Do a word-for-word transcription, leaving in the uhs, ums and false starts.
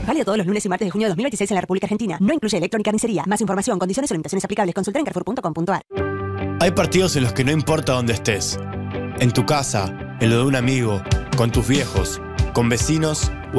Válido todos los lunes y martes de junio de dos mil veintiséis en la República Argentina. No incluye electrónica ni carnicería. Más información, condiciones o limitaciones aplicables. Consultar en carrefour punto com punto a r. Hay partidos en los que no importa dónde estés. En tu casa, en lo de un amigo, con tus viejos, con vecinos